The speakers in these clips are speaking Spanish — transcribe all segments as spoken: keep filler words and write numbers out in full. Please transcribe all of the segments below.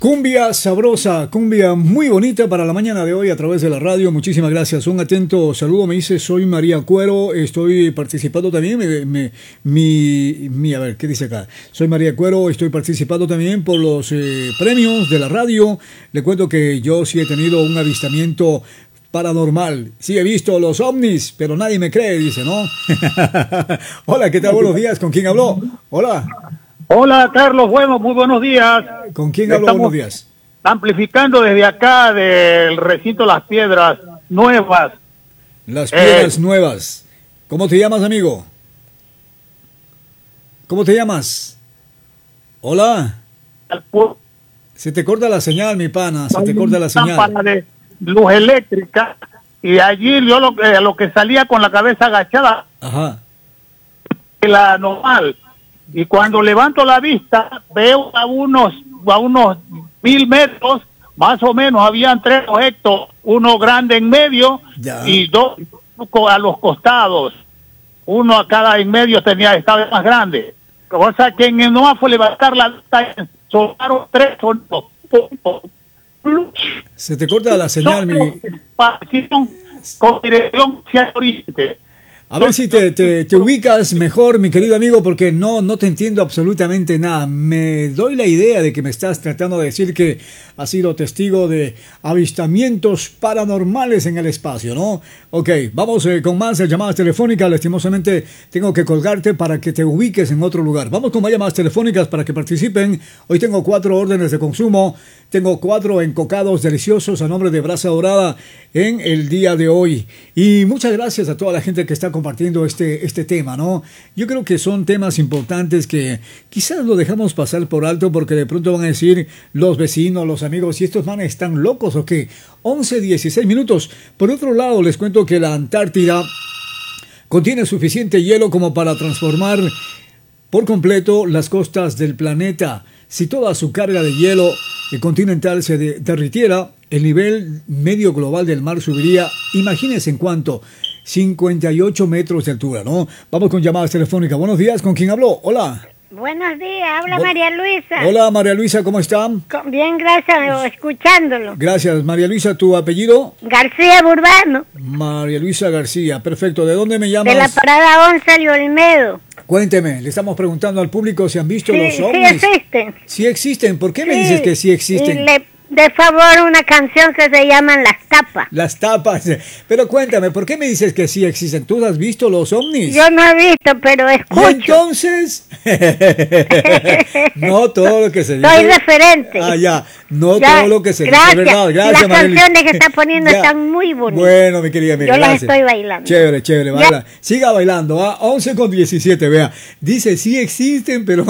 Cumbia sabrosa, cumbia muy bonita para la mañana de hoy a través de la radio. Muchísimas gracias. Un atento saludo. Me dice, soy María Cuero. Estoy participando también. Me, me, mi, mi, a ver, ¿qué dice acá? Soy María Cuero. Estoy participando también por los eh, premios de la radio. Le cuento que yo sí he tenido un avistamiento paranormal. Sí he visto los ovnis, pero nadie me cree, dice, ¿no? Hola, ¿qué tal? Buenos días. ¿Con quién habló? Hola. Hola, Carlos. Bueno, muy buenos días. ¿Con quién habló? Buenos días. Amplificando desde acá del recinto Las Piedras Nuevas. Las Piedras eh, Nuevas. ¿Cómo te llamas, amigo? ¿Cómo te llamas? Hola. Se te corta la señal, mi pana. Se te corta la señal. De luz eléctrica. Y allí yo lo, eh, lo que salía con la cabeza agachada. Ajá. La normal. Y cuando levanto la vista, veo a unos a unos mil metros, más o menos, habían tres objetos, uno grande en medio ya. Y dos a los costados. Uno a cada en medio tenía estaba más grande. O sea que en no fue levantar la vista, sonaron tres sonidos. Se te corta la señal, mi... Con dirección hacia el oriente. A ver si te, te, te ubicas mejor, mi querido amigo, porque no, no te entiendo absolutamente nada. Me doy la idea de que me estás tratando de decir que has sido testigo de avistamientos paranormales en el espacio, ¿no? Ok, vamos eh, con más llamadas telefónicas. Lastimosamente tengo que colgarte para que te ubiques en otro lugar. Vamos con más llamadas telefónicas para que participen. Hoy tengo cuatro órdenes de consumo. Tengo cuatro encocados deliciosos a nombre de Brasa Dorada en el día de hoy. Y muchas gracias a toda la gente que está compartiendo este, este tema, ¿no? Yo creo que son temas importantes que quizás lo dejamos pasar por alto porque de pronto van a decir los vecinos, los amigos, ¿y estos manes están locos o qué? once, dieciséis minutos. Por otro lado, les cuento que la Antártida contiene suficiente hielo como para transformar por completo las costas del planeta. Si toda su carga de hielo continental se de- derritiera, el nivel medio global del mar subiría, imagínense en cuánto, cincuenta y ocho metros de altura, ¿no? Vamos con llamadas telefónicas. Buenos días, ¿con quién habló? Hola. Buenos días, habla Bo- María Luisa. Hola, María Luisa, ¿cómo están? Con- Bien, gracias, escuchándolo. Gracias, María Luisa, ¿tu apellido? García Burbano, María Luisa García, perfecto. ¿De dónde me llamas? de la parada once de Olmedo. Cuénteme, le estamos preguntando al público si han visto Sí, los sí ovnis. existen. Sí existen. ¿Por qué me Sí, dices que sí existen? Y le, de favor, una canción que se llama Las Tapas. Las tapas. Pero cuéntame, ¿por qué me dices que sí existen? ¿Tú has visto los ovnis? Yo no he visto, pero ¿Y escucho. entonces? No todo lo que se dice. Soy referente. Ah, ya. No Ya, todo lo que se gracias. dice. ¿Verdad? Gracias, Las María Luisa. canciones que está poniendo Ya. están muy bonitas. Bueno, mi querida amiga, Yo las gracias. estoy bailando. Chévere, chévere, baila. Siga bailando, ¿ah? once con diecisiete, vea. Dice, sí existen, pero...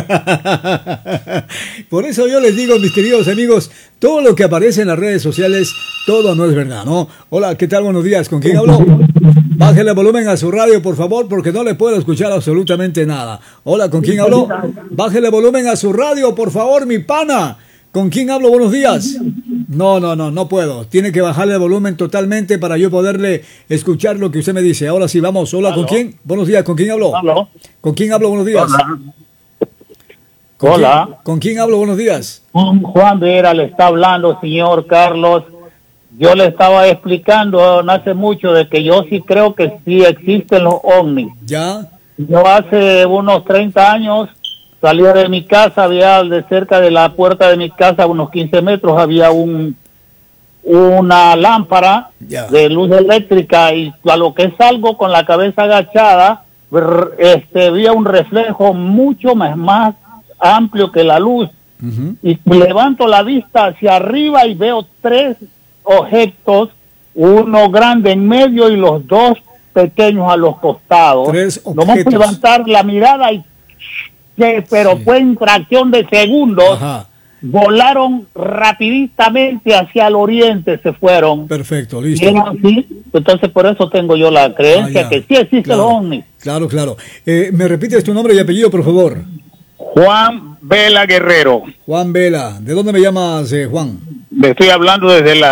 Por eso yo les digo, mis queridos amigos, todo lo que aparece en las redes sociales, todo no es verdad, ¿no? Hola, ¿qué tal? Buenos días. ¿Con quién habló? Bájale el volumen a su radio, por favor, porque no le puedo escuchar absolutamente nada. Hola, ¿con quién habló? Bájale el volumen a su radio, por favor, mi pana. ¿Con quién hablo? Buenos días. No, no, no, no puedo. Tiene que bajarle el volumen totalmente para yo poderle escuchar lo que usted me dice. Ahora sí, vamos. Hola, ¿con ¿Aló? quién? Buenos días, ¿con quién hablo? ¿Aló? ¿Con quién hablo? Buenos días. Hola. ¿Con Hola. quién- ¿Con quién hablo? Buenos días. Juan Vera le está hablando, señor Carlos. Yo le estaba explicando no hace mucho de que yo sí creo que sí existen los ovnis. ¿Ya? Yo hace unos treinta años salía de mi casa, había de cerca de la puerta de mi casa, unos quince metros, había un una lámpara Ya. de luz eléctrica y a lo que salgo con la cabeza agachada, r- este, había un reflejo mucho más, más amplio que la luz. Ujú. Y levanto la vista hacia arriba y veo tres objetos, uno grande en medio y los dos pequeños a los costados. Tres Nomás objetos. levantar la mirada y que, pero Sí. fue en fracción de segundos, Ajá. volaron rapiditamente hacia el oriente, se fueron. Perfecto, Y listo. eran así, entonces por eso tengo yo la creencia Ah, ya. que sí existen Claro. los ovnis. Claro, claro. Eh, ¿Me repites tu nombre y apellido, por favor? Juan Vela Guerrero. Juan Vela. ¿De dónde me llamas, eh, Juan? Le estoy hablando desde las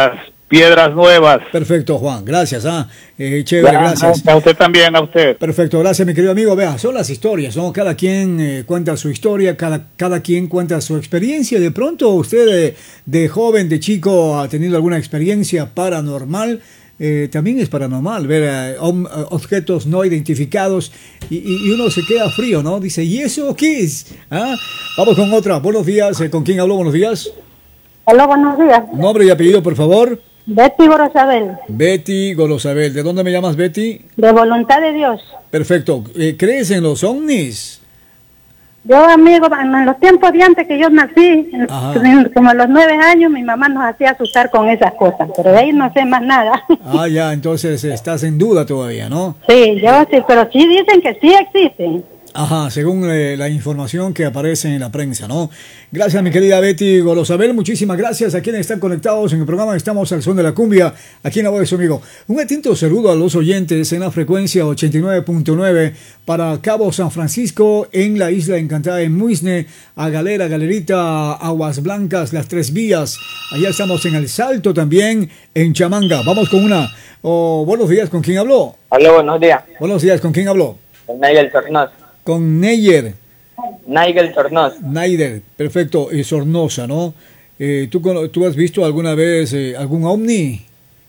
Piedras Nuevas. Perfecto, Juan, gracias. Ah, eh, chévere, gracias. A usted también, a usted. Perfecto, gracias, mi querido amigo. Vea, son las historias, ¿no? Cada quien eh, cuenta su historia, cada, cada quien cuenta su experiencia. De pronto, usted de, de joven, de chico, ha tenido alguna experiencia paranormal. Eh, también es paranormal ver eh, objetos no identificados y, y, y uno se queda frío, ¿no? Dice, ¿y eso qué es? ¿Ah? Vamos con otra. Buenos días. Eh, ¿Con quién hablo? Buenos días. Hola, buenos días. Nombre y apellido, por favor. Betty Gorosabel. Betty Gorosabel. ¿De dónde me llamas, Betty? De Voluntad de Dios. Perfecto. Eh, ¿Crees en los ovnis? Yo, amigo, en los tiempos de antes que yo nací, Ajá. como a los nueve años, mi mamá nos hacía asustar con esas cosas, pero de ahí no sé más nada. Ah, ya, entonces estás en duda todavía, ¿no? Sí, yo sí, pero sí dicen que sí existen. Ajá, según eh, la información que aparece en la prensa, ¿no? Gracias, mi querida Betty Gorosabel, muchísimas gracias a quienes están conectados en el programa. Estamos al son de la cumbia, aquí en la voz de su amigo. Un atento saludo a los oyentes en la frecuencia ochenta y nueve punto nueve para Cabo San Francisco, en la Isla Encantada, en Muisne, a Galera, Galerita, Aguas Blancas, Las Tres Vías. Allá estamos en El Salto también, en Chamanga. Vamos con una. Oh, buenos días, ¿con quién habló? Hola, buenos días. Buenos días, ¿con quién habló? Con Nigel Sornos. Con Neyer. Nigel Sornos. Naider, perfecto, y Sornosa, ¿no? Eh, ¿tú, ¿Tú has visto alguna vez eh, algún ovni?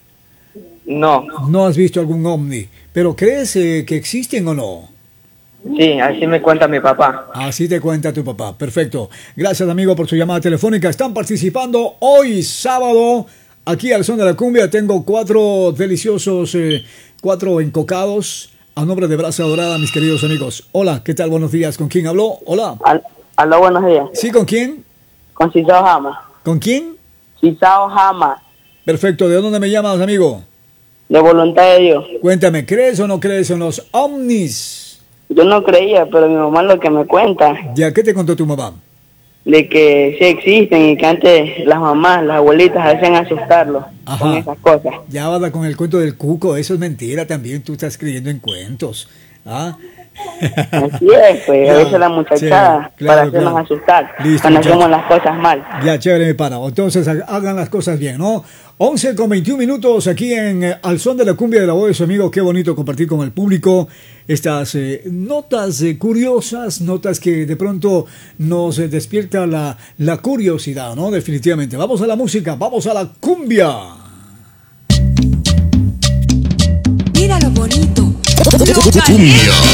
No. No has visto algún ovni, pero ¿crees eh, que existen o no? Sí, así me cuenta mi papá. Así te cuenta tu papá, perfecto. Gracias, amigo, por su llamada telefónica. Están participando hoy sábado, aquí al son de la cumbia. Tengo cuatro deliciosos, eh, cuatro encocados a nombre de Brasa Dorada, mis queridos amigos. Hola, ¿qué tal? Buenos días. ¿Con quién habló? Hola. Al, aló, buenos días. ¿Sí, con quién? Con Cisao Jama. ¿Con quién? Cisao Jama. Perfecto. ¿De dónde me llamas, amigo? De Voluntad de Dios. Cuéntame, ¿crees o no crees en los ovnis? Yo no creía, pero mi mamá lo que me cuenta, ¿Ya qué te contó tu mamá? de que sí existen y que antes las mamás, las abuelitas hacían asustarlos Ajá. con esas cosas. Ya va con el cuento del cuco, eso es mentira también, tú estás creyendo en cuentos. ¿Ah? Así es, pues, Ya, a veces la muchachada, sí, claro, para hacernos claro. asustar, Listo, cuando muchacho. hacemos las cosas mal. Ya, chévere, mi pana. Entonces, ha- hagan las cosas bien, ¿no? once con veintiún minutos aquí en eh, Al Son de la Cumbia de la Voz de su amigo. Qué bonito compartir con el público estas eh, notas eh, curiosas, notas que de pronto nos eh, despierta la, la curiosidad, ¿no? Definitivamente. Vamos a la música, vamos a la cumbia. Mira lo bonito. Lo caliente.